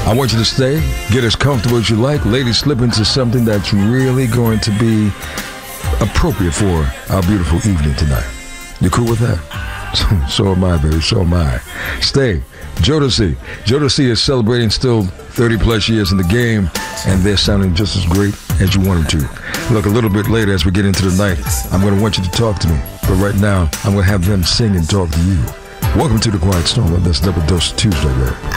I want you to stay, get as comfortable as you like. Ladies, slip into something that's really going to be appropriate for our beautiful evening tonight. You cool with that? So am I, baby. So am I. Stay. Jodeci. Jodeci is celebrating still 30 plus years in the game, and they're sounding just as great as you want them to. Look, a little bit later as we get into the night, I'm going to want you to talk to me. But right now, I'm going to have them sing and talk to you. Welcome to the Quiet Storm on this Double Dose Tuesday, baby.